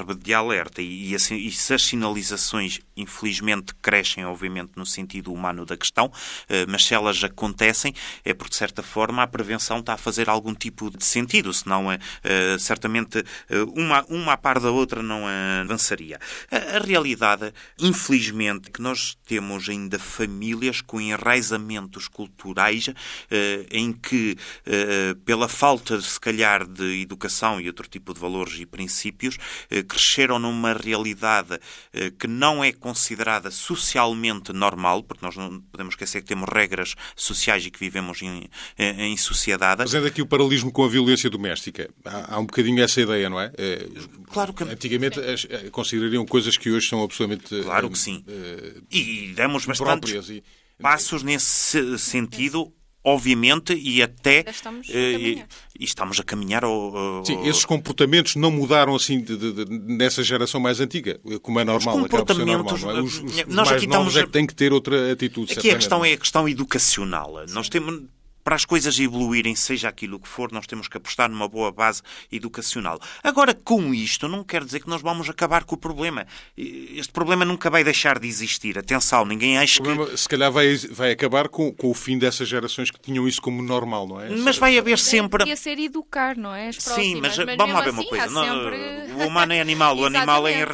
serve de alerta e se as sinalizações, infelizmente, crescem, obviamente, no sentido humano da questão, mas se elas acontecem, é porque, de certa forma, a prevenção está a fazer algum tipo de sentido, senão, certamente, uma a par da outra não avançaria. A realidade, infelizmente, é que nós temos ainda famílias com enraizamentos culturais em que, pela falta, se calhar, de educação e outro tipo de valores e princípios, cresceram numa realidade que não é considerada socialmente normal, porque nós não podemos esquecer que temos regras sociais e que vivemos em sociedade. Fazendo aqui o paralelismo com a violência doméstica, há um bocadinho essa ideia, não é? Claro que... Antigamente considerariam coisas que hoje são absolutamente... Claro que sim. E demos bastantes passos nesse sentido, obviamente, e até... Estamos a caminhar Sim, esses comportamentos não mudaram assim nessa geração mais antiga, como é normal. Os comportamentos... Não é? Os mais novos é que têm que ter outra atitude. Aqui a questão é a questão educacional. Nós temos... Para as coisas evoluírem, seja aquilo que for, nós temos que apostar numa boa base educacional. Agora, com isto, não quer dizer que nós vamos acabar com o problema. Este problema nunca vai deixar de existir. Atenção, ninguém acha que... O problema, se calhar, vai acabar com o fim dessas gerações que tinham isso como normal, não é? Mas vai haver sempre... Podia ser educar, não é? As próximas. Sim, mas vamos lá ver uma coisa. Sempre... O humano é animal, o animal é...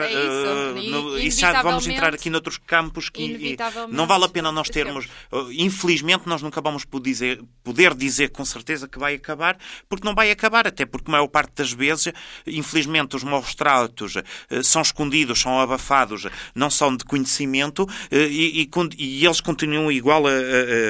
isso. E já vamos entrar aqui noutros campos que não vale a pena nós termos... Infelizmente, nós nunca vamos poder dizer com certeza que vai acabar, porque não vai acabar, até porque a maior parte das vezes, infelizmente, os maus tratos são escondidos, são abafados, não são de conhecimento e eles continuam igual a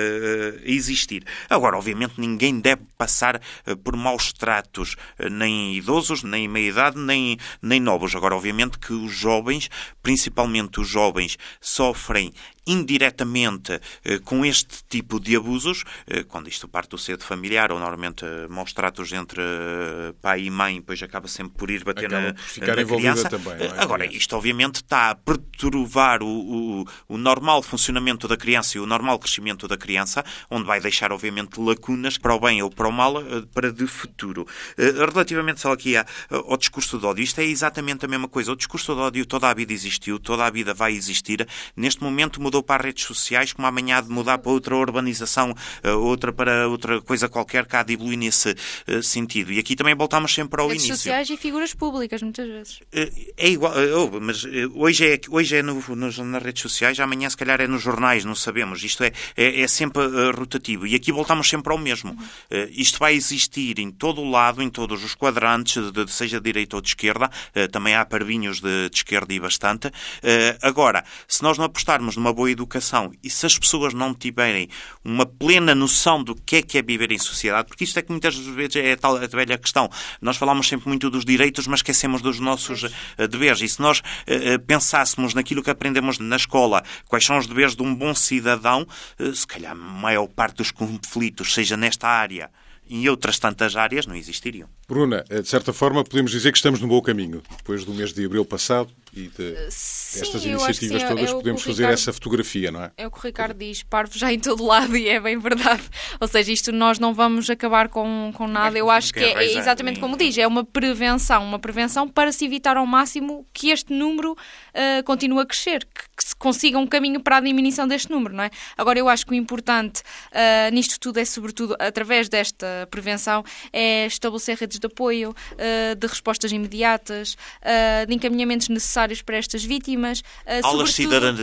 existir. Agora, obviamente, ninguém deve passar por maus tratos, nem idosos, nem meia-idade, nem novos. Agora, obviamente que os jovens, principalmente os jovens, sofrem indiretamente com este tipo de abusos, quando isto parte do seio familiar, ou normalmente maus tratos entre pai e mãe, depois acaba sempre por ir bater na criança. Também, não é? Agora, isto obviamente está a perturbar o normal funcionamento da criança e o normal crescimento da criança, onde vai deixar obviamente lacunas para o bem ou para o mal para de futuro. Relativamente só aqui ao discurso de ódio, isto é exatamente a mesma coisa. O discurso de ódio toda a vida existiu, toda a vida vai existir. Neste momento mudou para as redes sociais, como amanhã há de mudar para outra urbanização, outra para outra coisa qualquer que há de evoluir nesse sentido. E aqui também voltamos sempre ao redes início. Sociais e figuras públicas, muitas vezes. É igual, mas hoje é nas redes sociais, amanhã se calhar é nos jornais, não sabemos. Isto é sempre rotativo. E aqui voltamos sempre ao mesmo. Isto vai existir em todo o lado, em todos os quadrantes, seja de direita ou de esquerda. Também há parvinhos de esquerda e bastante. Agora, se nós não apostarmos numa boa educação e se as pessoas não tiverem uma plena noção do que é viver em sociedade, porque isto é que muitas vezes é a velha questão. Nós falamos sempre muito dos direitos, mas esquecemos dos nossos deveres. E se nós pensássemos naquilo que aprendemos na escola, quais são os deveres de um bom cidadão, se calhar a maior parte dos conflitos, seja nesta área e em outras tantas áreas, não existiriam. Bruna, de certa forma podemos dizer que estamos no bom caminho, depois do mês de abril passado e destas iniciativas todas, podemos fazer essa fotografia, não é? É o que o Ricardo diz, parvo já em todo lado, e é bem verdade. Ou seja, isto nós não vamos acabar com nada. Eu acho que é exatamente como diz, é uma prevenção para se evitar ao máximo que este número continue a crescer, que se consiga um caminho para a diminuição deste número, não é? Agora, eu acho que o importante nisto tudo é, sobretudo, através desta prevenção, é estabelecer redes de apoio, de respostas imediatas, de encaminhamentos necessários para estas vítimas. Aulas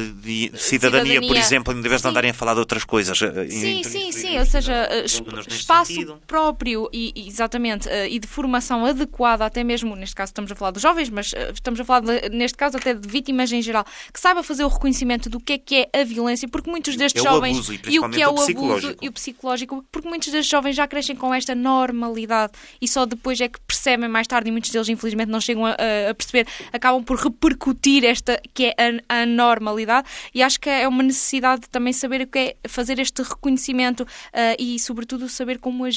de cidadania, por exemplo, em vez de andarem a falar de outras coisas. Sim. Ou seja, espaço próprio exatamente, e de formação adequada, até mesmo, neste caso estamos a falar dos jovens, mas estamos a falar, neste caso, até de vítimas em geral, que saiba fazer o reconhecimento do que é a violência, porque muitos destes jovens... E o que é o abuso e o psicológico, porque muitos destes jovens já crescem com esta normalidade e só depois é que percebem mais tarde, e muitos deles infelizmente não chegam a perceber, acabam por repercutir esta que é a normalidade, e acho que é uma necessidade de também saber o que é fazer este reconhecimento e sobretudo saber como agir.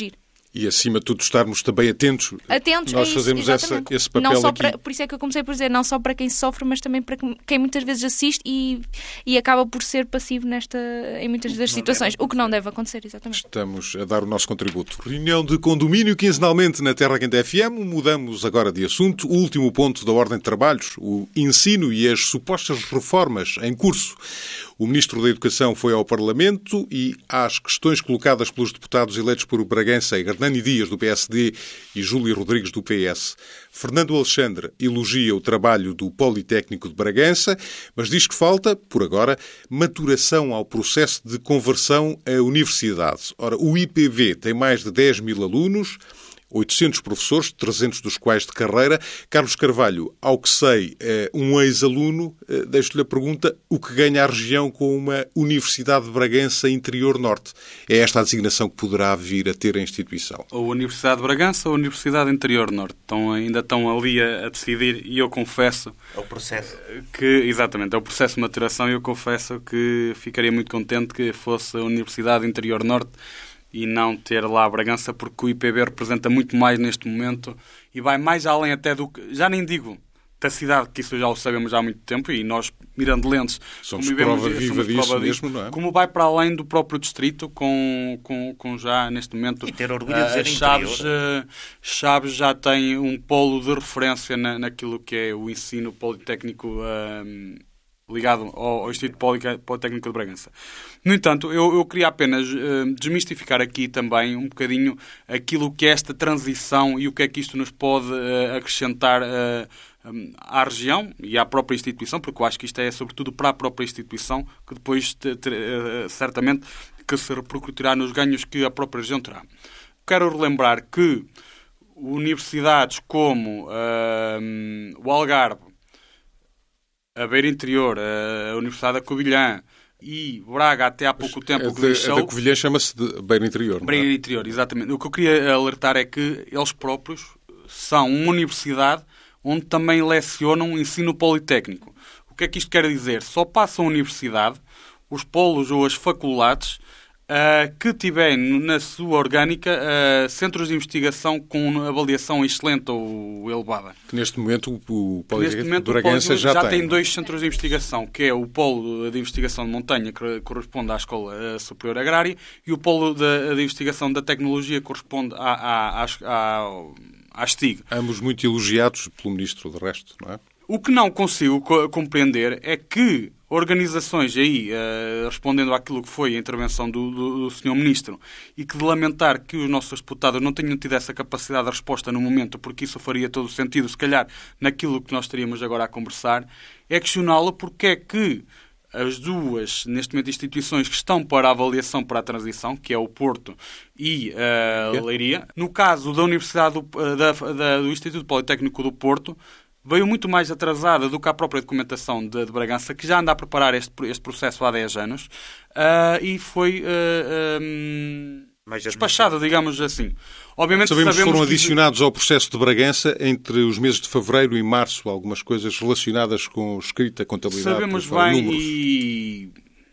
E, acima de tudo, estarmos também atentos. Nós fazemos esse papel não só aqui. Por isso é que eu comecei por dizer, não só para quem sofre, mas também para quem muitas vezes assiste e acaba por ser passivo em muitas das situações. O que não deve acontecer, exatamente. Estamos a dar o nosso contributo. Reunião de condomínio quinzenalmente na Terra Quente FM. Mudamos agora de assunto. O último ponto da ordem de trabalhos, o ensino e as supostas reformas em curso. O Ministro da Educação foi ao Parlamento e às questões colocadas pelos deputados eleitos por Bragança, Hernani Dias, do PSD, e Júlia Rodrigues, do PS. Fernando Alexandre elogia o trabalho do Politécnico de Bragança, mas diz que falta, por agora, maturação ao processo de conversão à universidade. Ora, o IPB tem mais de 10 mil alunos, 800 professores, 300 dos quais de carreira. Carlos Carvalho, ao que sei, é um ex-aluno. Deixo-lhe a pergunta, o que ganha a região com uma Universidade de Bragança Interior Norte? É esta a designação que poderá vir a ter a instituição? Ou a Universidade de Bragança ou a Universidade Interior Norte. Ainda estão ali a decidir e eu confesso... É o processo. Exatamente, é o processo de maturação e eu confesso que ficaria muito contente que fosse a Universidade Interior Norte e não ter lá a Bragança, porque o IPB representa muito mais neste momento e vai mais além até do que... Já nem digo da cidade, que isso já o sabemos há muito tempo e nós, mirandelenses, somos prova viva disso mesmo, não é? Como vai para além do próprio distrito, com já neste momento... E ter orgulho de dizer Chaves já tem um polo de referência naquilo que é o ensino politécnico ligado ao Instituto Politécnico de Bragança. No entanto, eu queria apenas desmistificar aqui também um bocadinho aquilo que é esta transição e o que é que isto nos pode acrescentar à região e à própria instituição, porque eu acho que isto é sobretudo para a própria instituição, que depois certamente que se repercutirá nos ganhos que a própria região terá. Quero relembrar que universidades como o Algarve, a Beira Interior, a Universidade da Covilhã e Braga até há pouco tempo... A da Covilhã chama-se de Beira Interior. Beira Interior, exatamente. O que eu queria alertar é que eles próprios são uma universidade onde também lecionam ensino politécnico. O que é que isto quer dizer? Só passam a universidade os polos ou as faculdades que tiverem na sua orgânica centros de investigação com avaliação excelente ou elevada. Que neste momento o Politécnico de Bragança já tem 2 centros de investigação, que é o Polo de Investigação de Montanha, que corresponde à Escola Superior Agrária, e o Polo de Investigação da Tecnologia, que corresponde à STIG. Ambos muito elogiados pelo Ministro, de resto, não é? O que não consigo compreender é que organizações aí, respondendo àquilo que foi a intervenção do Sr. Ministro, e que de lamentar que os nossos deputados não tenham tido essa capacidade de resposta no momento, porque isso faria todo o sentido, se calhar, naquilo que nós estaríamos agora a conversar, é questioná-lo porque é que as duas, neste momento, instituições que estão para a avaliação para a transição, que é o Porto e a Leiria, no caso da Universidade do Instituto Politécnico do Porto, veio muito mais atrasada do que a própria documentação de Bragança, que já anda a preparar este processo há 10 anos, e foi despachada, digamos assim. Obviamente sabemos que foram adicionados ao processo de Bragança, entre os meses de fevereiro e março, algumas coisas relacionadas com escrita, contabilidade, sabemos bem números. E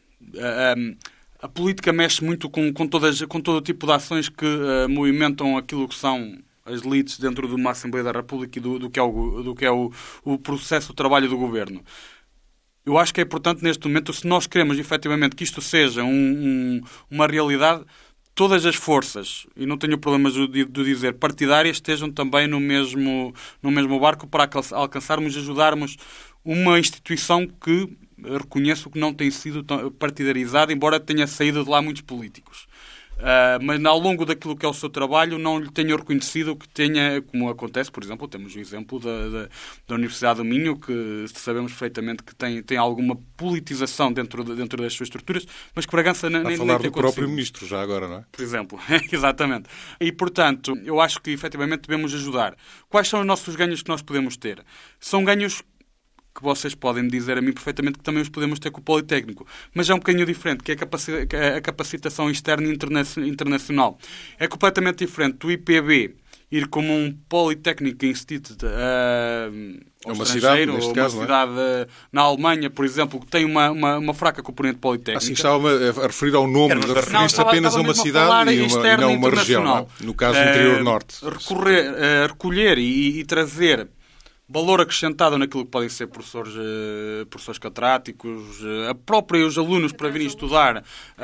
a política mexe muito com todo o tipo de ações que movimentam aquilo que são as elites dentro de uma Assembleia da República e do que é o processo de trabalho do Governo. Eu acho que é importante neste momento, se nós queremos efetivamente que isto seja uma realidade, todas as forças, e não tenho problemas de dizer partidárias, estejam também no mesmo barco para alcançarmos e ajudarmos uma instituição que reconheço que não tem sido partidarizada, embora tenha saído de lá muitos políticos. Mas ao longo daquilo que é o seu trabalho não lhe tenho reconhecido que tenha, como acontece, por exemplo, temos o exemplo da Universidade do Minho, que sabemos perfeitamente que tem alguma politização dentro das suas estruturas, mas que Bragança nem tem acontecido. A falar do próprio Ministro já agora, não é? Por exemplo, exatamente. E, portanto, eu acho que efetivamente devemos ajudar. Quais são os nossos ganhos que nós podemos ter? São ganhos que vocês podem me dizer a mim perfeitamente que também os podemos ter com o Politécnico. Mas é um bocadinho diferente, que é a capacitação externa e internacional. É completamente diferente do IPB ir como um Polytechnic Institute ao uma estrangeiro, cidade, neste ou caso, uma cidade na Alemanha, por exemplo, que tem uma fraca componente politécnica. Assim estava a referir ao nome, referir-se apenas a uma cidade e não uma região, não? No caso, interior norte. Recolher e trazer valor acrescentado naquilo que podem ser professores catedráticos, os alunos para virem estudar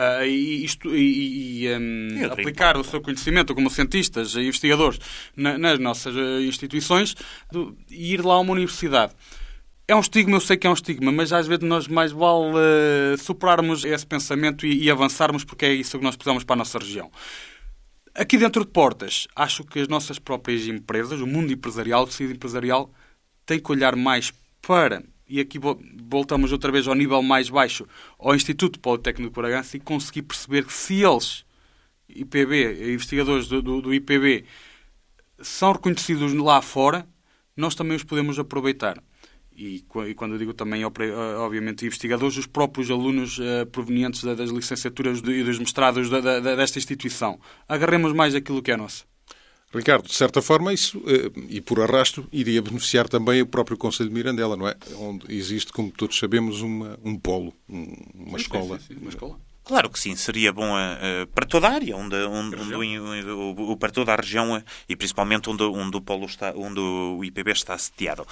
e aplicar o seu conhecimento como cientistas e investigadores nas nossas instituições, e ir lá a uma universidade. É um estigma, eu sei que é um estigma, mas às vezes nós mais vale superarmos esse pensamento e avançarmos, porque é isso que nós precisamos para a nossa região. Aqui dentro de Portas, acho que as nossas próprias empresas, o mundo empresarial, o tecido empresarial, tem que olhar mais para, e aqui voltamos outra vez ao nível mais baixo, ao Instituto Politécnico de Bragança, e conseguir perceber que se eles, investigadores do IPB, são reconhecidos lá fora, nós também os podemos aproveitar. E quando eu digo também, obviamente, investigadores, os próprios alunos provenientes das licenciaturas e dos mestrados desta instituição. Agarremos mais aquilo que é nosso. Ricardo, de certa forma, isso, e por arrasto, iria beneficiar também o próprio Concelho de Mirandela, não é? Onde existe, como todos sabemos, um polo, uma escola. Sim, uma escola. Claro que sim, seria bom para toda a área, para toda a região e principalmente onde o polo está, onde o IPB está sediado.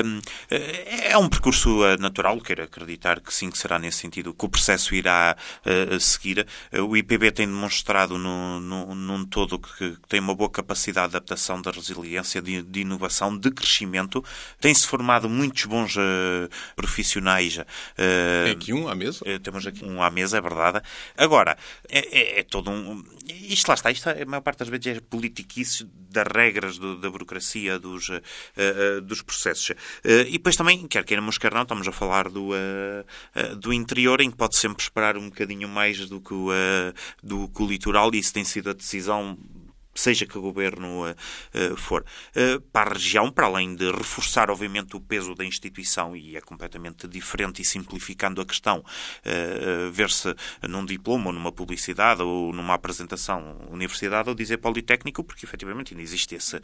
É um percurso natural, quero acreditar que sim, que será nesse sentido que o processo irá seguir. O IPB tem demonstrado num todo que tem uma boa capacidade de adaptação, de resiliência, de inovação, de crescimento. Tem-se formado muitos bons profissionais. Tem aqui um à mesa. Temos aqui um à mesa, é verdade. Agora, é todo um... Isto lá está, a maior parte das vezes é politiquice das regras da burocracia, dos processos. E depois também, quer queiramos, quer não, estamos a falar do interior, em que pode sempre esperar um bocadinho mais do que o litoral, e isso tem sido a decisão, seja que governo for, para a região, para além de reforçar, obviamente, o peso da instituição, e é completamente diferente, e simplificando a questão, ver-se num diploma, ou numa publicidade, ou numa apresentação universidade, ou dizer Politécnico, porque efetivamente ainda existe esse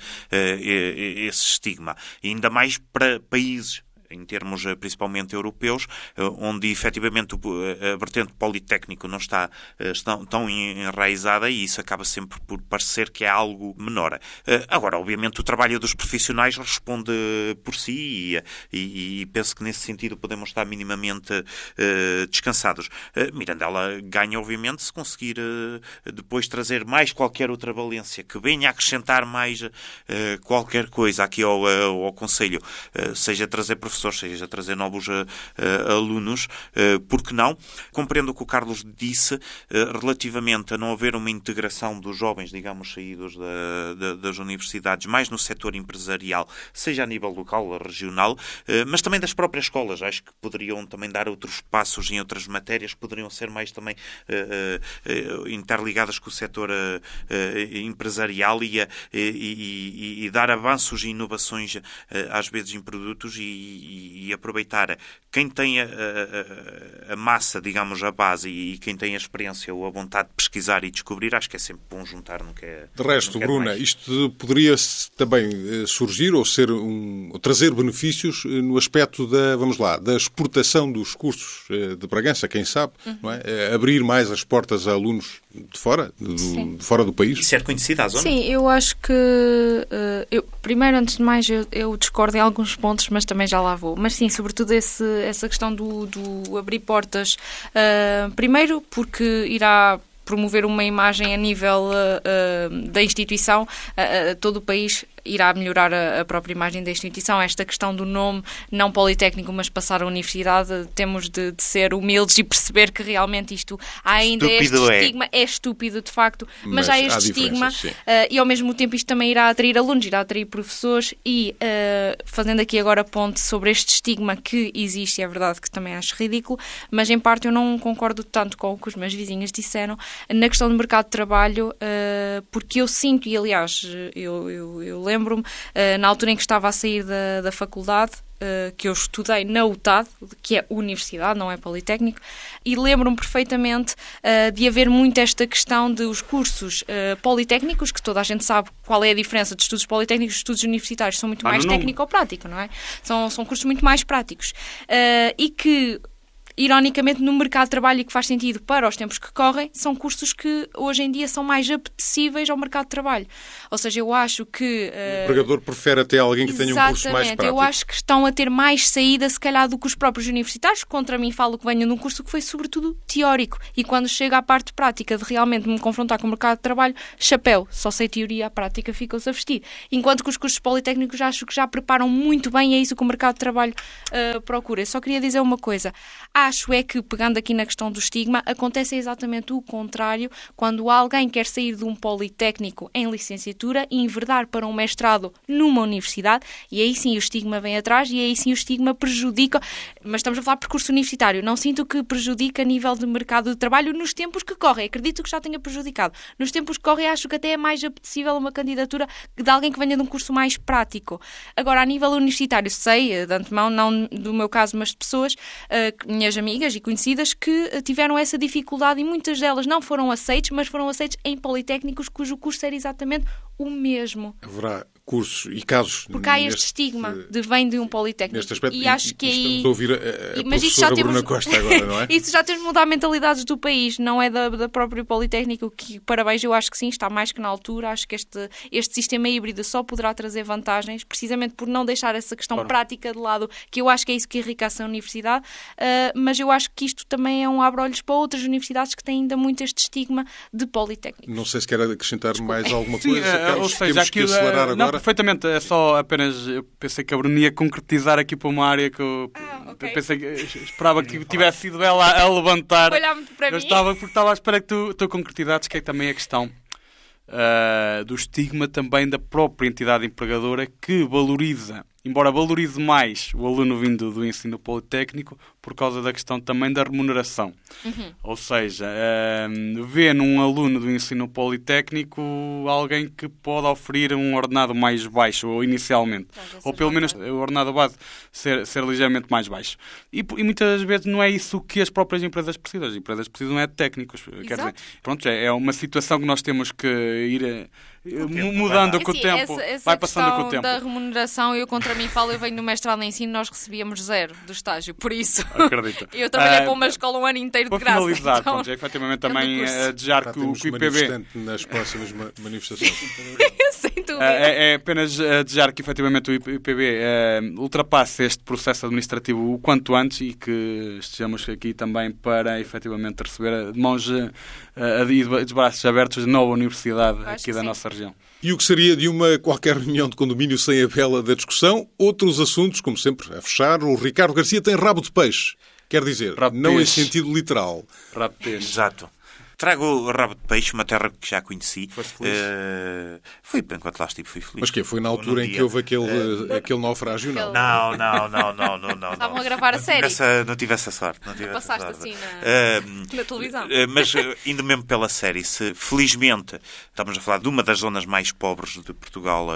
estigma, e ainda mais para países, em termos principalmente europeus, onde efetivamente a vertente politécnico não está tão enraizada, e isso acaba sempre por parecer que é algo menor. Agora, obviamente, o trabalho dos profissionais responde por si, e penso que nesse sentido podemos estar minimamente descansados. Mirandela ganha, obviamente, se conseguir depois trazer mais qualquer outra valência que venha a acrescentar mais qualquer coisa aqui ao Concelho, seja trazer professores, seja trazer novos alunos, porque não? Compreendo o que o Carlos disse relativamente a não haver uma integração dos jovens, digamos, saídos das universidades, mais no setor empresarial, seja a nível local, regional, mas também das próprias escolas. Acho que poderiam também dar outros passos em outras matérias, que poderiam ser mais também interligadas com o setor empresarial, e dar avanços e inovações, às vezes, em produtos, e aproveitar quem tem a massa, digamos, a base, e quem tem a experiência ou a vontade de pesquisar e descobrir. Acho que é sempre bom juntar, não quer. De resto, Bruna, mais. Isto poderia também surgir ou trazer benefícios no aspecto da exportação dos cursos de Bragança, quem sabe, não é? Abrir mais as portas a alunos de fora, de fora do país. E ser conhecida a zona? Sim, eu acho que primeiro, antes de mais, eu discordo em alguns pontos, mas também já lá vou. Mas sim, sobretudo essa questão do abrir portas. Primeiro, porque irá promover uma imagem a nível da instituição, todo o país irá melhorar a própria imagem da instituição. Esta questão do nome, não Politécnico, mas passar a universidade, temos de ser humildes e perceber que realmente isto há ainda este estigma. É estúpido, de facto, mas há este estigma, e ao mesmo tempo isto também irá atrair alunos, irá atrair professores, e fazendo aqui agora ponto sobre este estigma que existe, é verdade que também acho ridículo, mas em parte eu não concordo tanto com o que os meus vizinhos disseram na questão do mercado de trabalho, porque eu sinto, e aliás, eu lembro-me, na altura em que estava a sair da faculdade, que eu estudei na UTAD, que é universidade, não é politécnico, e lembro-me perfeitamente de haver muito esta questão dos cursos politécnicos, que toda a gente sabe qual é a diferença de estudos politécnicos e estudos universitários, são muito mais técnico-prático, não é? São cursos muito mais práticos. E que, ironicamente, no mercado de trabalho, e que faz sentido para os tempos que correm, são cursos que hoje em dia são mais apetecíveis ao mercado de trabalho. Ou seja, eu acho que... O empregador prefere até alguém que tenha um curso mais prático. Eu acho que estão a ter mais saída, se calhar, do que os próprios universitários. Contra mim falo que venho de um curso que foi, sobretudo, teórico. E quando chega à parte prática de realmente me confrontar com o mercado de trabalho, chapéu. Só sei teoria, a prática ficou-se a vestir. Enquanto que os cursos politécnicos acho que já preparam muito bem, é isso que o mercado de trabalho procura. Eu só queria dizer uma coisa. Acho é que, pegando aqui na questão do estigma, acontece exatamente o contrário quando alguém quer sair de um politécnico em licenciatura e enverdar para um mestrado numa universidade, e aí sim o estigma vem atrás e aí sim o estigma prejudica, mas estamos a falar de percurso universitário, não sinto que prejudica a nível de mercado de trabalho nos tempos que correm, acredito que já tenha prejudicado. Nos tempos que correm acho que até é mais apetecível uma candidatura de alguém que venha de um curso mais prático. Agora, a nível universitário, sei, de antemão, não do meu caso, mas de pessoas, minhas amigas e conhecidas que tiveram essa dificuldade e muitas delas não foram aceites, mas foram aceites em politécnicos cujo curso era exatamente o mesmo. Haverá cursos e casos... Porque há este estigma de vem de um politécnico. Neste aspecto, e acho que aí... estamos a ouvir a professora Bruna Costa agora, não é? Isso já temos de mudar mentalidades do país, não é da própria politécnico, que, parabéns, eu acho que sim, está mais que na altura. Acho que este sistema híbrido só poderá trazer vantagens, precisamente por não deixar essa questão prática de lado, que eu acho que é isso que enriquece a universidade, mas eu acho que isto também é um abre-olhos para outras universidades que têm ainda muito este estigma de politécnicos. Não sei se quer acrescentar mais alguma coisa. Ou seja, aquilo, não, perfeitamente, é só apenas, eu pensei que a Bruna ia concretizar aqui para uma área que eu pensei que esperava que tivesse sido ela a levantar. Porque estava à espera que tu concretizasses, que é também a questão do estigma também da própria entidade empregadora, que valoriza, embora valorize mais o aluno vindo do ensino politécnico, por causa da questão também da remuneração. Ou seja, vê num aluno do ensino politécnico alguém que pode oferir um ordenado mais baixo, ou inicialmente. Ou pelo menos o ordenado base ser ligeiramente mais baixo. E muitas vezes não é isso que as próprias empresas precisam. As empresas precisam de técnicos. Quer dizer, pronto, é uma situação que nós temos que ir... mudando com o tempo, vai passando com o tempo. Da remuneração, eu contra mim falo, eu venho no mestrado em ensino, nós recebíamos 0 do estágio, por isso acredito. Eu trabalhei para uma escola um ano inteiro de graça. Para finalizar, então, é efetivamente também desejar que o IPB... nas próximas manifestações. Sem dúvida. É apenas desejar que efetivamente o IPB ultrapasse este processo administrativo o quanto antes e que estejamos aqui também para efetivamente receber de mãos e de braços abertos a nova universidade aqui da nossa região. E o que seria de uma qualquer reunião de condomínio sem a vela da discussão? Outros assuntos, como sempre, a fechar. O Ricardo Garcia tem rabo de peixe. Quer dizer, não em sentido literal. Rabo de peixe. Exato. Trago o rabo de peixe, uma terra que já conheci. Foste feliz? Foi, enquanto lá estive, fui feliz. Mas que foi na altura em que houve aquele naufrágio, não? Não. Estavam a gravar a série. Não tive essa sorte. Passaste assim na televisão. Mas, indo mesmo pela série, felizmente, estamos a falar de uma das zonas mais pobres de Portugal,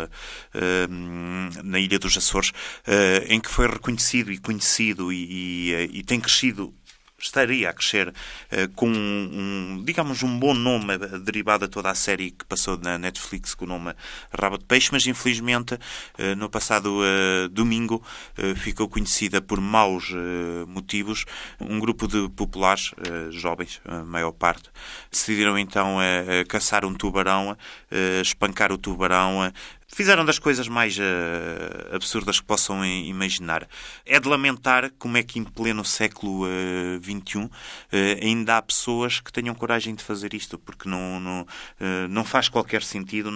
na Ilha dos Açores, em que foi reconhecido e conhecido e tem crescido, estaria a crescer com digamos, um bom nome derivado a toda a série que passou na Netflix com o nome Rabo de Peixe, mas infelizmente no passado domingo ficou conhecida por maus motivos. Um grupo de populares, jovens, a maior parte, decidiram então caçar um tubarão, espancar o tubarão. Fizeram das coisas mais absurdas que possam imaginar. É de lamentar como é que em pleno século XXI ainda há pessoas que tenham coragem de fazer isto, porque não faz qualquer sentido,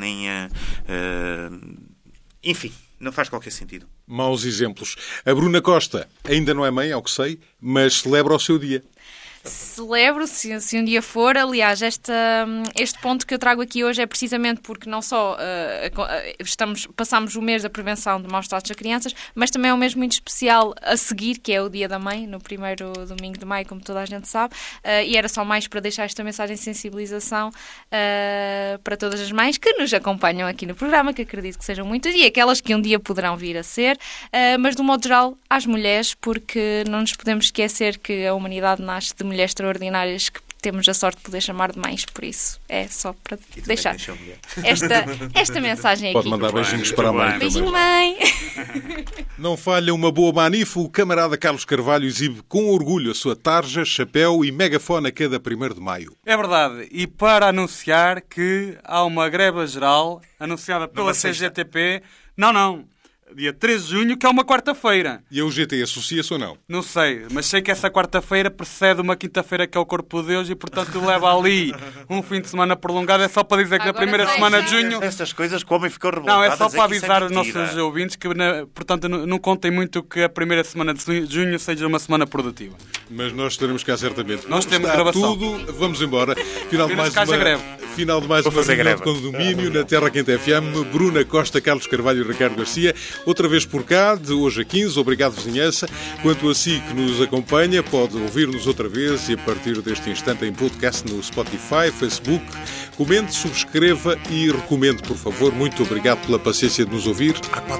enfim, não faz qualquer sentido. Maus exemplos. A Bruna Costa ainda não é mãe, ao que sei, mas celebra o seu dia. celebro se um dia for. Aliás, este ponto que eu trago aqui hoje é precisamente porque não só passamos o mês da prevenção de maus tratos a crianças, mas também é um mês muito especial a seguir, que é o Dia da Mãe, no primeiro domingo de maio, como toda a gente sabe, e era só mais para deixar esta mensagem de sensibilização para todas as mães que nos acompanham aqui no programa, que acredito que sejam muitas, e aquelas que um dia poderão vir a ser, mas de um modo geral às mulheres, porque não nos podemos esquecer que a humanidade nasce de mulheres extraordinárias que temos a sorte de poder chamar de mães, por isso é só para deixar esta mensagem aqui. Pode mandar beijinhos para a mãe. Beijinho, mãe! Não falha uma boa manifo. O camarada Carlos Carvalho exibe com orgulho a sua tarja, chapéu e megafone a cada 1º de maio. É verdade. E para anunciar que há uma greve geral anunciada pela CGTP... Não. Dia 13 de junho, que é uma quarta-feira. E a UGT associa-se ou não? Não sei, mas sei que essa quarta-feira precede uma quinta-feira que é o Corpo de Deus e, portanto, leva ali um fim de semana prolongado. É só para dizer que na primeira semana de junho... Essas coisas que o homem ficou revoltado. Não, é só para avisar os nossos ouvintes que, portanto, não contem muito que a primeira semana de junho seja uma semana produtiva. Mas nós estaremos cá certamente. Nós temos gravação. Tudo. Vamos embora. Final de mais uma reunião de condomínio na Terra Quente FM. Bruna Costa, Carlos Carvalho e Ricardo Garcia. Outra vez por cá, de hoje a 15. Obrigado, vizinhança. Quanto a si que nos acompanha, pode ouvir-nos outra vez e a partir deste instante em podcast no Spotify, Facebook. Comente, subscreva e recomende, por favor. Muito obrigado pela paciência de nos ouvir.